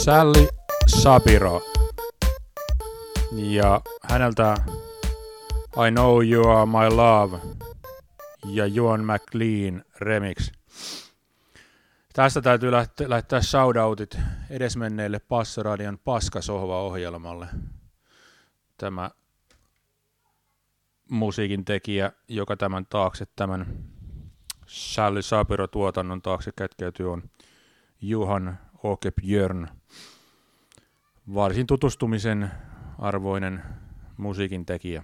Sally Shapiro ja häneltä I Know You Are My Love ja Joan McLean remix. Tästä täytyy lähettää shoutoutit edesmenneille Passoradion Paskasohva-ohjelmalle. Tämä musiikin tekijä, joka tämän taakse, tämän Sally Shapiro-tuotannon taakse kätkeytyy, on Johan Åke Björn. Varsin tutustumisen arvoinen musiikin tekijä.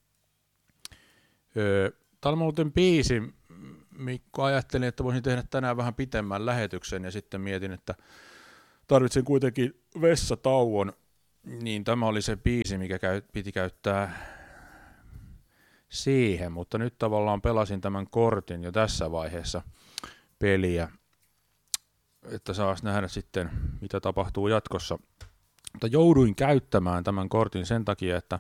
Tämä on muuten biisi, Mikko, ajattelin, että voisin tehdä tänään vähän pitemmän lähetyksen ja sitten mietin, että tarvitsen kuitenkin vessatauon, niin tämä oli se biisi, mikä piti käyttää siihen, mutta nyt tavallaan pelasin tämän kortin jo tässä vaiheessa peliä, että saas nähdä sitten, mitä tapahtuu jatkossa. Mutta jouduin käyttämään tämän kortin sen takia, että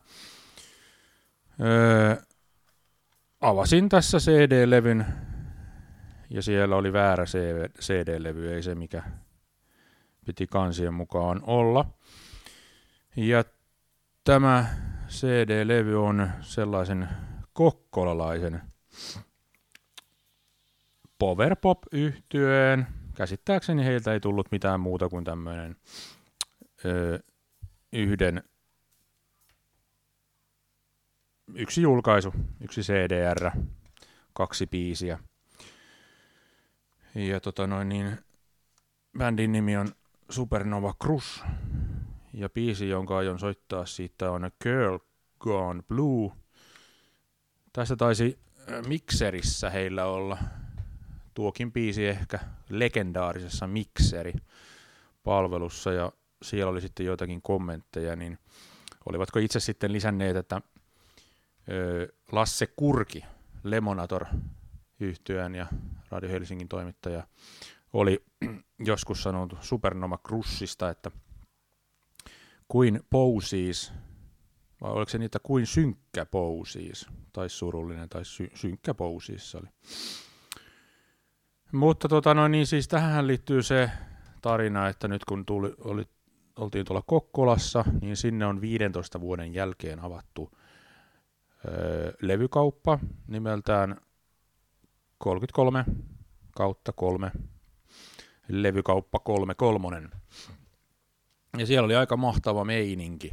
avasin tässä CD-levyn ja siellä oli väärä CD-levy, ei se mikä piti kansien mukaan olla. Ja tämä CD-levy on sellaisen kokkolalaisen powerpop-yhtyeen. Käsittääkseni heiltä ei tullut mitään muuta kuin tämmöinen yksi julkaisu, yksi CDR, 2 biisiä. Ja bändin nimi on Supernova Crush. Ja biisi, jonka aion soittaa siitä, on A Girl Gone Blue. Tässä taisi mikserissä heillä olla tuokin biisi ehkä legendaarisessa mikseri-palvelussa, ja siellä oli sitten joitakin kommentteja, niin olivatko itse sitten lisänneet, että Lasse Kurki, Lemonator-yhtyeen ja Radio Helsingin toimittaja, oli joskus sanonut Supernova Crushista, että kuin Posies, vai oliko se niitä kuin synkkä Posies, tai surullinen, tai synkkä Posies oli. Mutta niin siis tähän liittyy se tarina, että nyt kun oltiin tuolla Kokkolassa, niin sinne on 15 vuoden jälkeen avattu levykauppa nimeltään 33/3, levykauppa 33. Ja siellä oli aika mahtava meininki.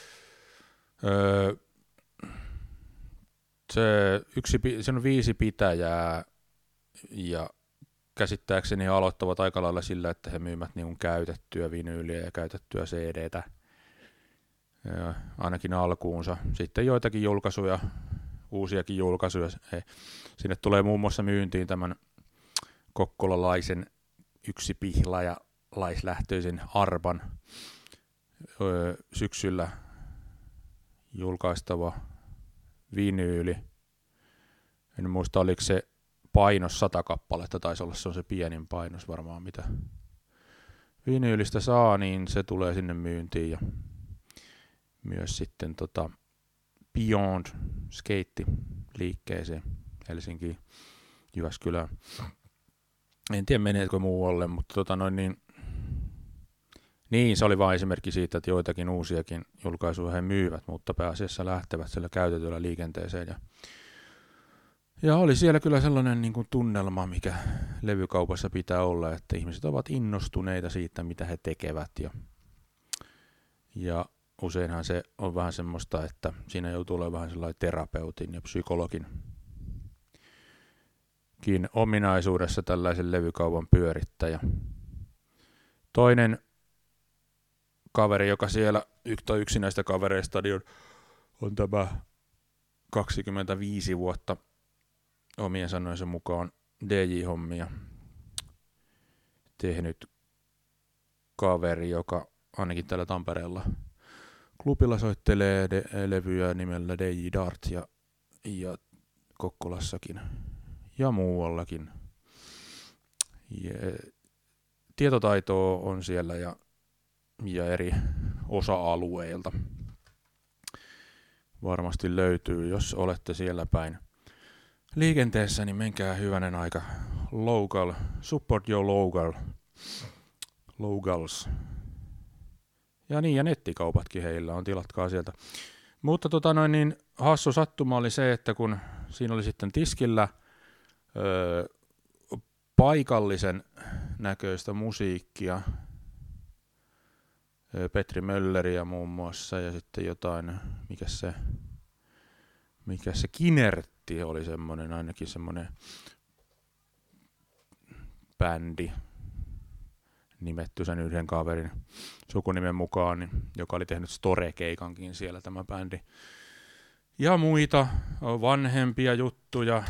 Se on 5 pitäjää ja käsittääkseni he aloittavat aika lailla sillä, että he myymät niin käytettyä vinyyliä ja käytettyä CDtä. Ainakin alkuunsa. Sitten joitakin julkaisuja, uusiakin julkaisuja. Sinne tulee muun muassa myyntiin tämän kokkolalaisen yksipihlaajalaislähtöisen Arban syksyllä julkaistava vinyyli. En muista, oliko se painos 100 kappaletta, taisi olla se on se pienin painos varmaan, mitä vinyylistä saa, niin se tulee sinne myyntiin. Ja myös sitten Beyond Skate-liikkeeseen Helsinkiin, Jyväskylään. En tiedä meneekö muualle, mutta niin se oli vain esimerkki siitä, että joitakin uusiakin julkaisuja he myyvät, mutta pääasiassa lähtevät sillä käytetyllä liikenteeseen. Ja oli siellä kyllä sellainen niin kuin tunnelma, mikä levykaupassa pitää olla, että ihmiset ovat innostuneita siitä, mitä he tekevät. Ja useinhan se on vähän semmoista, että siinä joutuu olemaan vähän sellainen terapeutin ja psykologin ominaisuudessa tällaisen levykaupan pyörittäjä. Toinen kaveri, joka siellä, yksi näistä kavereista, on tämä 25 vuotta omien sanojensa mukaan DJ-hommia tehnyt kaveri, joka ainakin täällä Tampereella klubilla soittelee levyjä nimellä DJ Dart ja Kokkolassakin ja muuallakin. Tietotaitoa on siellä ja eri osa-alueilta varmasti löytyy, jos olette siellä päin liikenteessä, niin menkää hyvänen aika local, support your locals. Ja niin, ja nettikaupatkin heillä on, tilatkaa sieltä. Mutta hassu sattuma oli se, että kun siinä oli sitten tiskillä paikallisen näköistä musiikkia, Petri Mölleriä muun muassa, ja sitten jotain, mikä se Kinertti oli semmoinen, ainakin semmoinen bändi, nimetty sen yhden kaverin sukunimen mukaan, niin, joka oli tehnyt Store-keikankin siellä tämä bändi. Ja muita vanhempia juttuja,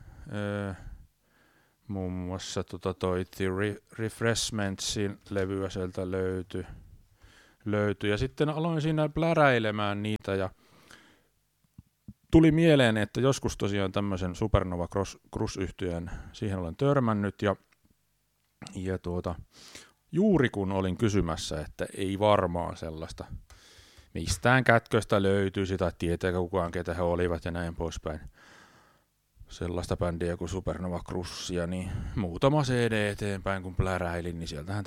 muun muassa The Refreshmentsin levyä sieltä löytyi. Ja sitten aloin siinä pläräilemään niitä ja tuli mieleen, että joskus tosiaan tämmöisen Supernova Cruise-yhtyeen siihen olen törmännyt ja juuri kun olin kysymässä, että ei varmaan sellaista mistään kätköstä löytyisi tai tietääkö kukaan ketä he olivat ja näin poispäin, sellaista bändiä kuin Supernova Cruisia, niin muutama CD eteenpäin kun pläräilin, niin sieltähän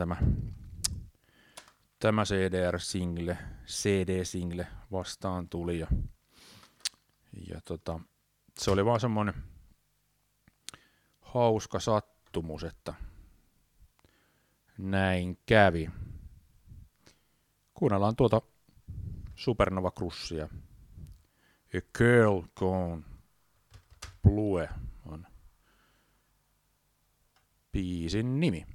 tämä CD-single vastaan tuli ja se oli vaan semmoinen hauska sattumus, että näin kävi. Kuunnellaan tuota Supernova Cruisia. A Girl Gone Blue on biisin nimi.